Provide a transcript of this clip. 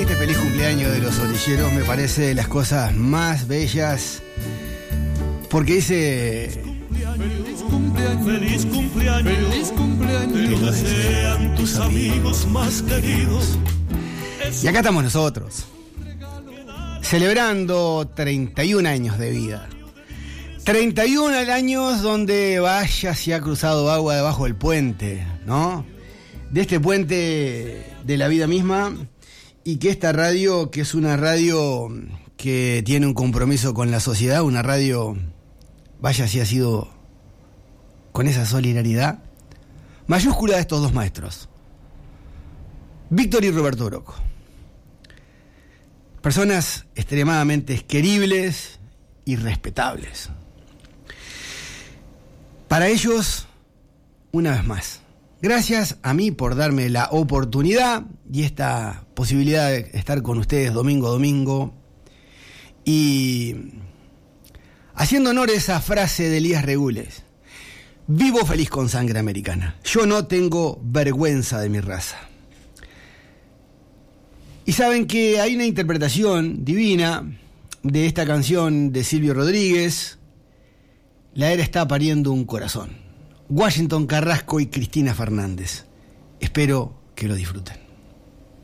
este feliz cumpleaños de los orilleros me parece de las cosas más bellas, porque dice: Feliz cumpleaños, feliz cumpleaños, feliz cumpleaños, que te sean tus amigos más queridos. Y acá estamos nosotros, celebrando 31 años de vida. 31 años donde vaya si ha cruzado agua debajo del puente, ¿no? De este puente de la vida misma, y que esta radio, que es una radio que tiene un compromiso con la sociedad, una radio, vaya si ha sido con esa solidaridad mayúscula de estos dos maestros, Víctor y Roberto Broco. Personas extremadamente queribles y respetables. Para ellos, una vez más, gracias a mí por darme la oportunidad y esta posibilidad de estar con ustedes domingo a domingo, y haciendo honor a esa frase de Elías Regules: vivo feliz con sangre americana, yo no tengo vergüenza de mi raza. Y saben que hay una interpretación divina de esta canción de Silvio Rodríguez, La era está pariendo un corazón. Washington Carrasco y Cristina Fernández. Espero que lo disfruten.